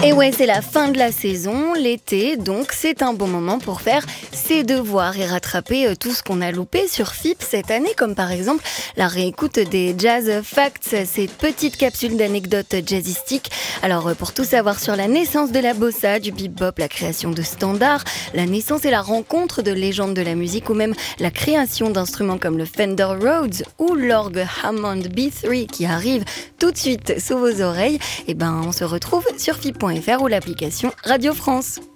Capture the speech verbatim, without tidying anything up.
Et ouais, c'est la fin de la saison, l'été, donc c'est un bon moment pour faire ses devoirs et rattraper euh, tout ce qu'on a loupé sur F I P cette année, comme par exemple la réécoute des Jazz Facts, ces petites capsules d'anecdotes jazzistiques. Alors euh, pour tout savoir sur la naissance de la bossa, du bebop, la création de standards, la naissance et la rencontre de légendes de la musique ou même la création d'instruments comme le Fender Rhodes ou l'orgue Hammond B trois qui arrive tout de suite sous vos oreilles, et ben on se retrouve sur F I P point F R ou l'application Radio France.